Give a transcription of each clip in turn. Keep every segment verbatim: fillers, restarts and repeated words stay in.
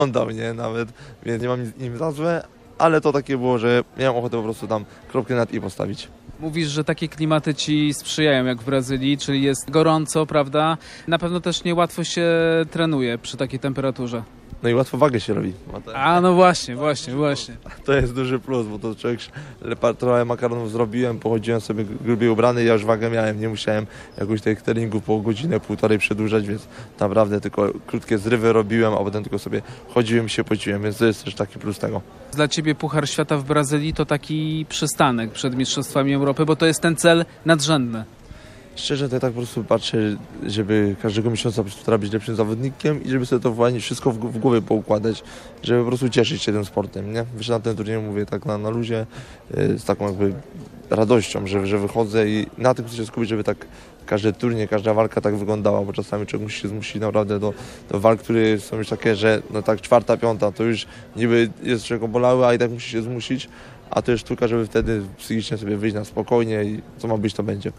oglądał mnie nawet, więc nie mam nic nim za złe, ale to takie było, że miałem ochotę po prostu tam kropkę nad i postawić. Mówisz, że takie klimaty ci sprzyjają jak w Brazylii, czyli jest gorąco, prawda? Na pewno też niełatwo się trenuje przy takiej temperaturze. No i łatwo wagę się robi. A no właśnie, właśnie, właśnie. To jest duży plus, bo to człowiek, trochę makaronów zrobiłem, pochodziłem sobie grubiej ubrany, ja już wagę miałem, nie musiałem jakoś tych treningów po godzinę, półtorej przedłużać, więc naprawdę tylko krótkie zrywy robiłem, a potem tylko sobie chodziłem i się pociłem, więc to jest też taki plus tego. Dla ciebie Puchar Świata w Brazylii to taki przystanek przed Mistrzostwami Europy, bo to jest ten cel nadrzędny. Szczerze to ja tak po prostu patrzę, żeby każdego miesiąca po prostu być lepszym zawodnikiem i żeby sobie to właśnie wszystko w, w głowie poukładać, żeby po prostu cieszyć się tym sportem, nie? Wyszedłem na ten turniej, mówię tak na, na luzie, yy, z taką jakby radością, że, że wychodzę i na tym chcę się skupić, żeby tak każdy turniej, każda walka tak wyglądała, bo czasami człowiek musi się zmusić naprawdę do, do walk, które są już takie, że no tak czwarta, piąta, to już niby jest czego bolały, a i tak musi się zmusić, a to jest sztuka, żeby wtedy psychicznie sobie wyjść na spokojnie i co ma być, to będzie.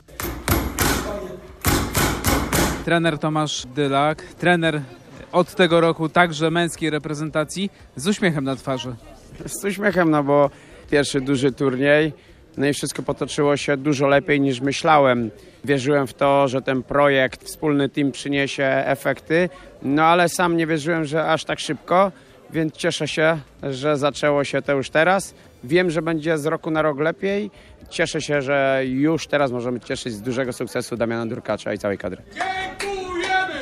Trener Tomasz Dylak, trener od tego roku także męskiej reprezentacji, z uśmiechem na twarzy. Z uśmiechem, no bo pierwszy duży turniej, no i wszystko potoczyło się dużo lepiej niż myślałem. Wierzyłem w to, że ten projekt, wspólny team przyniesie efekty, no ale sam nie wierzyłem, że aż tak szybko, więc cieszę się, że zaczęło się to już teraz. Wiem, że będzie z roku na rok lepiej. Cieszę się, że już teraz możemy cieszyć z dużego sukcesu Damiana Durkacza i całej kadry. Dziękujemy!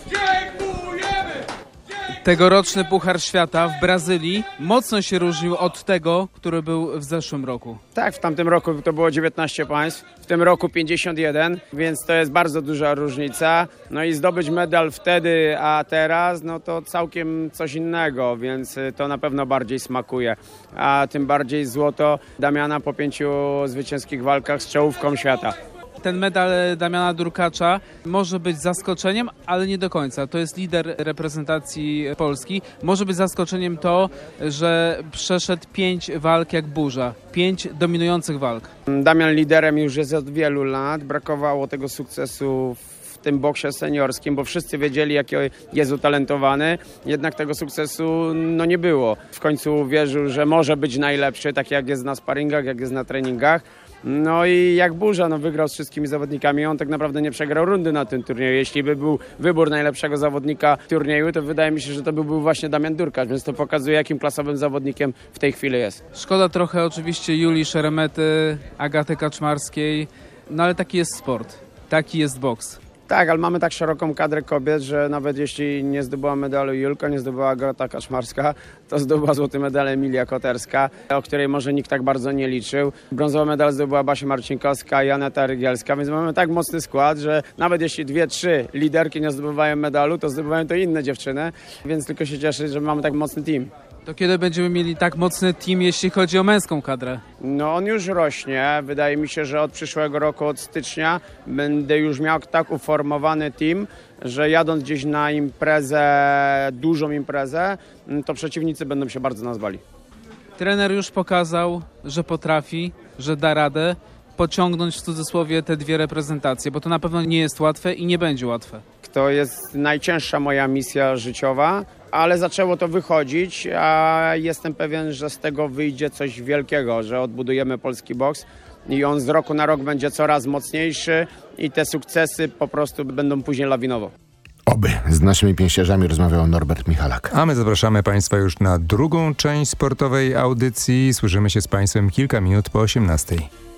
Dziękujemy! Tegoroczny Puchar Świata w Brazylii mocno się różnił od tego, który był w zeszłym roku. Tak, w tamtym roku to było dziewiętnaście państw, w tym roku pięćdziesiąt jeden, więc to jest bardzo duża różnica. No i zdobyć medal wtedy, a teraz, no to całkiem coś innego, więc to na pewno bardziej smakuje. A tym bardziej złoto Damiana po pięciu zwycięskich walkach z czołówką świata. Ten medal Damiana Durkacza może być zaskoczeniem, ale nie do końca. To jest lider reprezentacji Polski. Może być zaskoczeniem to, że przeszedł pięć walk jak burza. Pięć dominujących walk. Damian liderem już jest od wielu lat. Brakowało tego sukcesu w tym boksie seniorskim, bo wszyscy wiedzieli, jaki jest utalentowany. Jednak tego sukcesu no, nie było. W końcu wierzył, że może być najlepszy, tak jak jest na sparingach, jak jest na treningach. No i jak burza, no wygrał z wszystkimi zawodnikami. On tak naprawdę nie przegrał rundy na tym turnieju. Jeśli by był wybór najlepszego zawodnika turnieju, to wydaje mi się, że to by był właśnie Damian Durkacz, więc to pokazuje, jakim klasowym zawodnikiem w tej chwili jest. Szkoda trochę oczywiście Julii Szeremety, Agaty Kaczmarskiej, no ale taki jest sport, taki jest boks. Tak, ale mamy tak szeroką kadrę kobiet, że nawet jeśli nie zdobyła medalu Julka, nie zdobyła Agata Kaczmarska, to zdobyła złoty medal Emilia Koterska, o której może nikt tak bardzo nie liczył. Brązowy medal zdobyła Basia Marcinkowska i Aneta Rygielska, więc mamy tak mocny skład, że nawet jeśli dwie, trzy liderki nie zdobywają medalu, to zdobywają to inne dziewczyny, więc tylko się cieszę, że mamy tak mocny team. To kiedy będziemy mieli tak mocny team, jeśli chodzi o męską kadrę? No on już rośnie. Wydaje mi się, że od przyszłego roku, od stycznia będę już miał tak uformowany team, że jadąc gdzieś na imprezę, dużą imprezę, to przeciwnicy będą się bardzo nas bali. Trener już pokazał, że potrafi, że da radę pociągnąć w cudzysłowie te dwie reprezentacje, bo to na pewno nie jest łatwe i nie będzie łatwe. To jest najcięższa moja misja życiowa, ale zaczęło to wychodzić, a jestem pewien, że z tego wyjdzie coś wielkiego, że odbudujemy polski boks i on z roku na rok będzie coraz mocniejszy i te sukcesy po prostu będą później lawinowo. Oby. Z naszymi pięściarzami rozmawiał Norbert Michalak. A my zapraszamy Państwa już na drugą część sportowej audycji. Słyszymy się z Państwem kilka minut po osiemnastej.